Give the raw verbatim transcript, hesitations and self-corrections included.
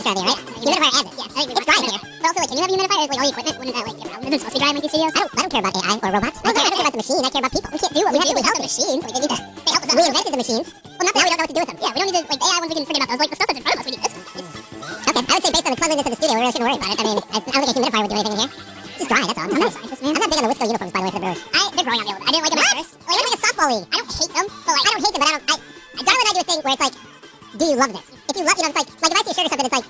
moisture out of here, right? Humidifier adds it. Yeah, I agree. It's dry in here. But also, like, can you have a humidifier? Like, all the equipment wouldn't that, like, you know, isn't it supposed to be dry in like these studios? I don't, I don't care about A I or robots. I, care, I don't care about the machine. I care about people. We can't do what we, we have do. We help the machines. Like, they need to, they help us out. We invented the machines. Well, not now we don't know what to do with them. Yeah, we don't need to, like, A I ones we can forget about those. Like, the stuff that's in front of us, we need this stuff. Okay, I would say based on the cleanliness of the studio, we really shouldn't worry about it. I mean, I, I don't think a humidifier would do anything in here. It's just dry, that's all. I'm not a scientist, man. I'm not big on the Wisco uniforms, by the way, for the Brewers. I, they're growing on me a little bit. I didn't like them at first. Like, they're like a softball league. I don't hate them, but like, I don't hate them, but I don't, I, I Donald and I do a thing where it's like, do you love this? If you love, you know, it's like, like if I see a shirt or something, it's like,